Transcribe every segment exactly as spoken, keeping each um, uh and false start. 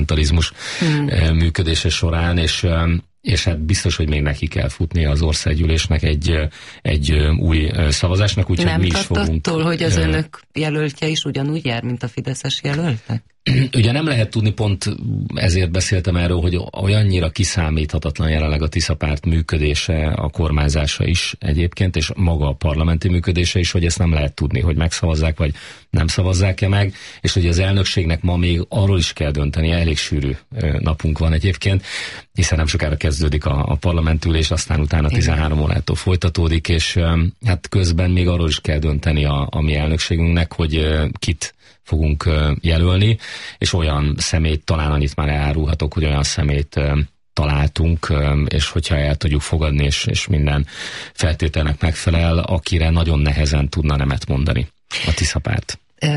fundamentalizmus hmm. működése során, és és hát biztos, hogy még neki kell futnia az országgyűlésnek egy, egy új szavazásnak, úgyhogy mi is fogunk... Nem attól, hogy az önök jelöltje is ugyanúgy jár, mint a fideszes jelöltek? Ugye nem lehet tudni, pont ezért beszéltem erről, hogy olyannyira kiszámíthatatlan jelenleg a Tisza párt működése, a kormányzása is egyébként, és maga a parlamenti működése is, hogy ezt nem lehet tudni, hogy megszavazzák, vagy nem szavazzák-e meg, és hogy az elnökségnek ma még arról is kell dönteni, elég sűrű napunk van egyébként, hiszen nem sokára kezdődik a, a parlamentülés, aztán utána tizenhárom órától folytatódik, és hát közben még arról is kell dönteni a, a mi elnökségünknek, hogy kit fogunk jelölni, és olyan szemét, talán annyit már elárulhatok, hogy olyan szemét találtunk, és hogyha el tudjuk fogadni, és, és minden feltételnek megfelel, akire nagyon nehezen tudna nemet mondani a Tisza párt.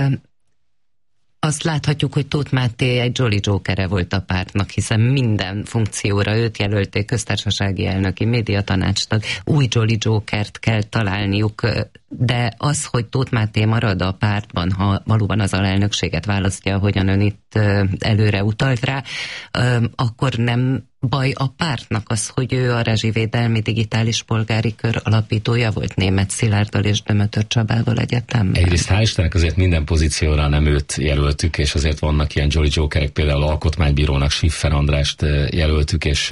Azt láthatjuk, hogy Tóth Máté egy Jolly Jokere volt a pártnak, hiszen minden funkcióra őt jelölték, köztársasági elnöki, médiatanácstag, új Jolly Jokert kell találniuk, de az, hogy Tóth Máté marad a pártban, ha valóban az alelnökséget választja, ahogyan ön itt előre utalt rá, akkor nem baj a pártnak az, hogy ő a rezsivédelmi digitális polgári kör alapítója volt Németh Szilárddal és Dömötör Csabával egyetemben? Egyrészt hál' Istennek azért minden pozícióra nem őt jelöltük, és azért vannak ilyen Jolly Jokerek, például alkotmánybírónak Schiffer Andrást jelöltük, és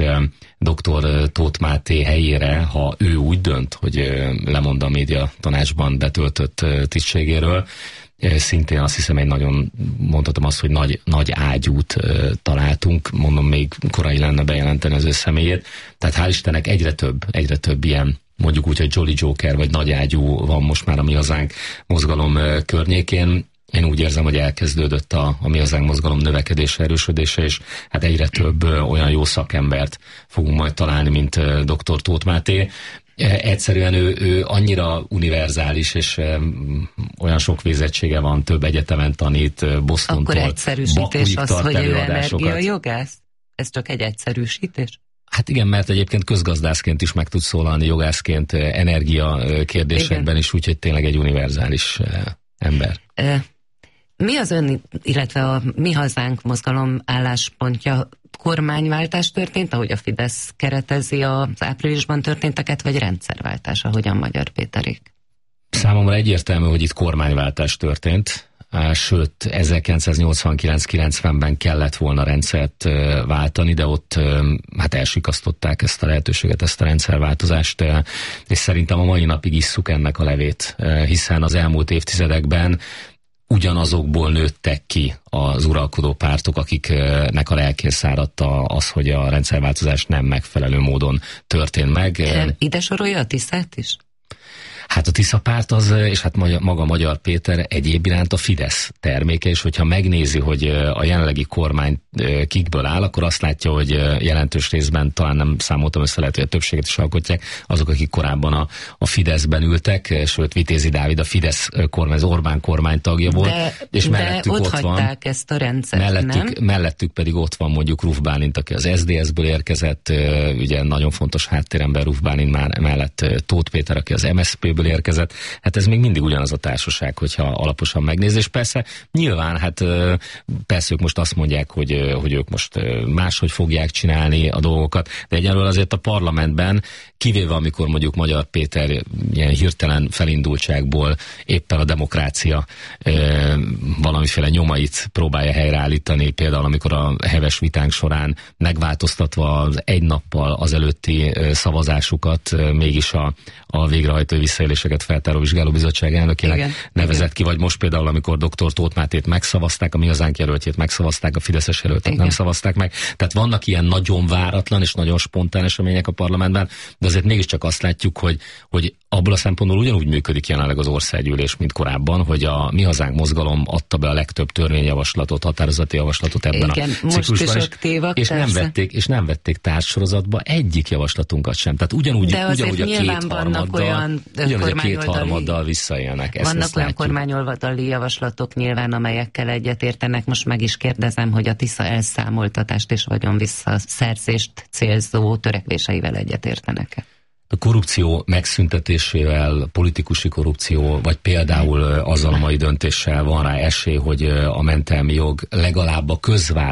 doktor Tóth Máté helyére, ha ő úgy dönt, hogy lemond a média tanácsban betöltött tisztségéről, szintén azt hiszem egy nagyon, mondhatom azt, hogy nagy, nagy ágyút uh, találtunk, mondom, még korai lenne bejelenteni az ő személyét, tehát hál' Istennek egyre több, egyre több ilyen, mondjuk úgy, hogy Jolly Joker vagy nagy ágyú van most már a Mi Hazánk mozgalom uh, környékén. Én úgy érzem, hogy elkezdődött a, a Mi Hazánk mozgalom növekedése, erősödése, és hát egyre több uh, olyan jó szakembert fogunk majd találni, mint uh, doktor Tóth Máté. Egyszerűen ő, ő annyira univerzális, és um, olyan sok végzettsége van, több egyetemen tanít, Bostontól, akkor egyszerűsítés az, hogy ő energiajogász? Ez csak egy egyszerűsítés? Hát igen, mert egyébként közgazdászként is meg tud szólalni, jogászként, energia kérdésekben igen. is, úgyhogy tényleg egy univerzális uh, ember. E, mi az ön, illetve a Mi Hazánk mozgalom álláspontja? Kormányváltás történt, ahogy a Fidesz keretezi az áprilisban történteket, vagy rendszerváltás, ahogyan Magyar Péterék? Számomra egyértelmű, hogy itt kormányváltás történt, sőt ezerkilencszáznyolcvankilenc kilencvenben kellett volna rendszert váltani, de ott hát elsikasztották ezt a lehetőséget, ezt a rendszerváltozást, és szerintem a mai napig isszuk ennek a levét, hiszen az elmúlt évtizedekben ugyanazokból nőttek ki az uralkodó pártok, akiknek a lelkén száradt az, hogy a rendszerváltozás nem megfelelő módon történt meg. Ide sorolja a Tiszát is? Hát a Tisza párt az, és hát maga Magyar Péter egyéb iránt a Fidesz terméke, és hogyha megnézi, hogy a jelenlegi kormány kikből áll, akkor azt látja, hogy jelentős részben, talán nem számoltam össze, lehet, hogy a többséget is alkotják, azok, akik korábban a, a Fideszben ültek, sőt Vitézi Dávid a Fidesz kormány, az Orbán kormány tagja volt, de, és mellettük de ott, ott van, ezt a rendszert, mellettük, mellettük pedig ott van mondjuk Ruf Bálint, aki az es zé dé es-ből érkezett, ugye nagyon fontos háttérember Ruf Bálint már mellett Tóth Péter, aki az em es zé pé-ből érkezett. Hát ez még mindig ugyanaz a társaság, hogyha alaposan megnéz, és persze nyilván, hát persze ők most azt mondják, hogy, hogy ők most máshogy fogják csinálni a dolgokat, de egyelőre azért a parlamentben, kivéve amikor mondjuk Magyar Péter ilyen hirtelen felindultságból éppen a demokrácia valamiféle nyomait próbálja helyreállítani, például amikor a heves vitánk során megváltoztatva az egy nappal azelőtti szavazásukat mégis a, a végrehajtó visszaéléseket feltáró vizsgálóbizottság elnökének igen, nevezett igen. ki, vagy most például, amikor doktor Tóth Mátét megszavazták, a Mi Hazánk jelöltjét megszavazták, a fideszes jelöltet igen. nem szavazták meg. Tehát vannak ilyen nagyon váratlan és nagyon spontán események a parlamentben, de azért mégiscsak azt látjuk, hogy, hogy abból a szempontból ugyanúgy működik jelenleg az országgyűlés, mint korábban, hogy a Mi Hazánk mozgalom adta be a legtöbb törvényjavaslatot, határozati javaslatot ebben igen, a ciklusban, és, aktívak, és nem vették, és nem vették társsorozatba egyik javaslatunkat sem. Tehát ugyanúgy, de ugyanúgy a kétharmaddal, olyan ugyanúgy a kétharmaddal visszaélnek. Ezt vannak ezt olyan látjuk. kormányoldali javaslatok nyilván, amelyekkel egyetértenek. Most meg is kérdezem, hogy a Tisza elszámoltatást és vagyon visszaszerzést célzó törekvéseivel egyetértenek-e? A korrupció megszüntetésével, politikusi korrupció, vagy például azzal a mai döntéssel van rá esély, hogy a mentelmi jog legalább a közvál